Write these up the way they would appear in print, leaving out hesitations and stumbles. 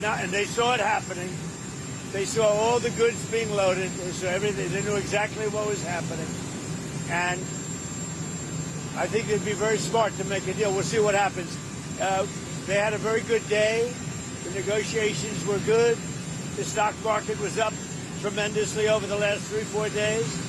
And they saw it happening. They saw all the goods being loaded. They saw everything. They knew exactly what was happening. And I think they'd be very smart to make a deal. We'll see what happens. They had a very good day. The negotiations were good. The stock market was up tremendously over the last 3-4 days.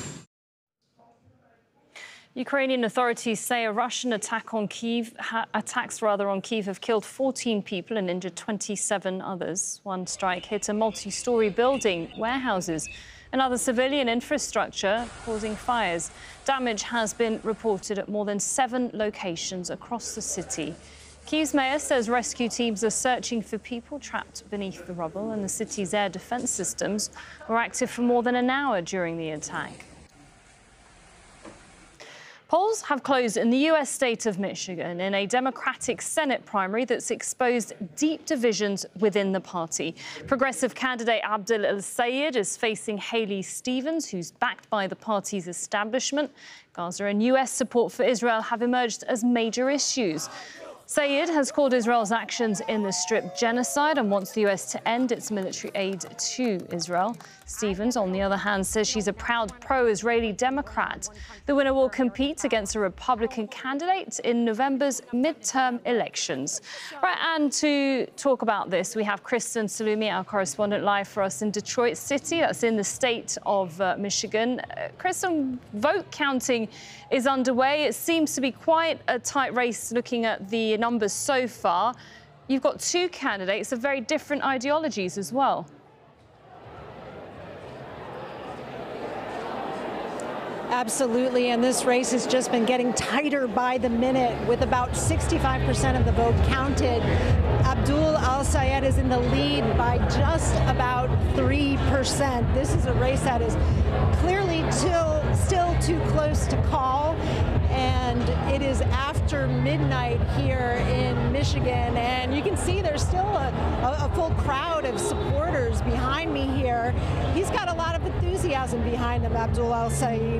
Ukrainian authorities say a Russian attacks on Kyiv have killed 14 people and injured 27 others. One strike hit a multi-story building, warehouses, and other civilian infrastructure, causing fires. Damage has been reported at more than 7 locations across the city. Kyiv's mayor says rescue teams are searching for people trapped beneath the rubble, and the city's air defense systems were active for more than an hour during the attack. Polls have closed in the U.S. state of Michigan in a Democratic Senate primary that's exposed deep divisions within the party. Progressive candidate Abdul El-Sayed is facing Haley Stevens, who's backed by the party's establishment. Gaza and U.S. support for Israel have emerged as major issues. Sayed has called Israel's actions in the Strip genocide and wants the U.S. to end its military aid to Israel. Stevens, on the other hand, says she's a proud pro-Israeli Democrat. The winner will compete against a Republican candidate in November's midterm elections. Right, and to talk about this, we have Kristen Salumi, our correspondent, live for us in Detroit City. That's in the state of Michigan. Kristen, vote counting is underway. It seems to be quite a tight race looking at the numbers so far. You've got 2 candidates of very different ideologies as well. Absolutely, and this race has just been getting tighter by the minute, with about 65% of the vote counted. Abdul El-Sayed is in the lead by just about 3%. This is a race that is clearly still too close to call, and it is after midnight here in Michigan, and you can see there's still a full crowd of supporters behind me here. He's got a lot of enthusiasm behind him, Abdul El-Sayed.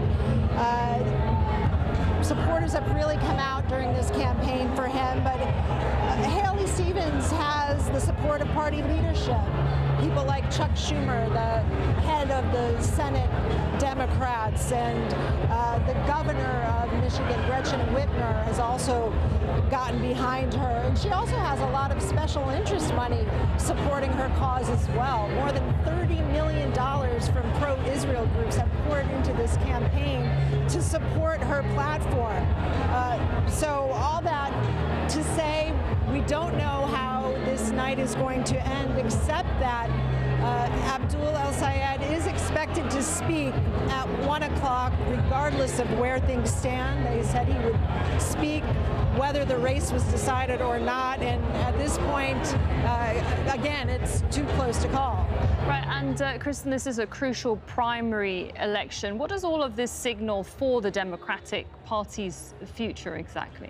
Supporters have really come out during this campaign for him, but Haley Stevens has the support of party leadership. People like Chuck Schumer, the head of the Senate Democrats, and the governor of Michigan, Gretchen Whitmer, has also gotten behind her. And she also has a lot of special interest money supporting her cause as well. More than $30 million from pro-Israel groups have poured into this campaign to support her platform. So all that to say, we don't know how this night is going to end, except that Abdul El-Sayed is expected to speak at 1 o'clock, regardless of where things stand. They said he would speak whether the race was decided or not, and at this point, again, it's too close to call. Right, and Kristen, this is a crucial primary election. What does all of this signal for the Democratic Party's future exactly?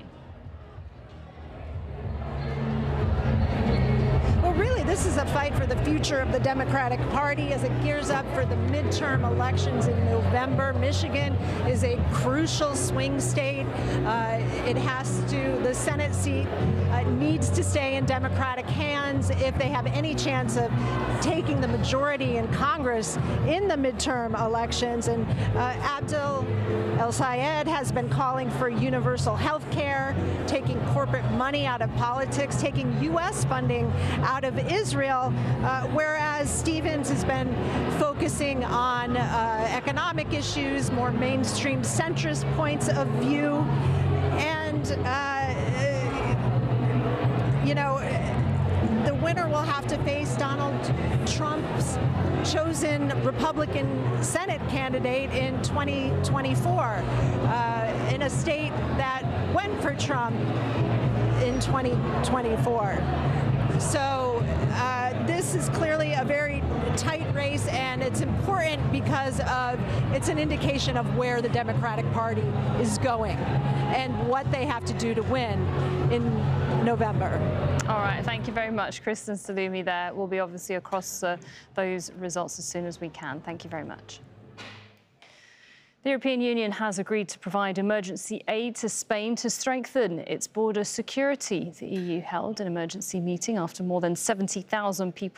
Well, really, this is a fight for the future of the Democratic Party as it gears up for the midterm elections in November. Michigan is a crucial swing state. The Senate seat needs to stay in Democratic hands if they have any chance of taking the majority in Congress in the midterm elections. And Abdul El-Sayed has been calling for universal health care, taking corporate money out of politics, taking U.S. funding out of Israel, whereas Stevens has been focusing on economic issues, more mainstream centrist points of view. And, you know, the winner will have to face Donald Trump's chosen Republican Senate candidate in 2024 in a state that went for Trump in 2024. So this is clearly a very tight race, and it's important because it's an indication of where the Democratic Party is going and what they have to do to win in November. All right, thank you very much, Kristen Salumi there. We'll be obviously across those results as soon as we can. Thank you very much. The European Union has agreed to provide emergency aid to Spain to strengthen its border security. The EU held an emergency meeting after more than 70,000 people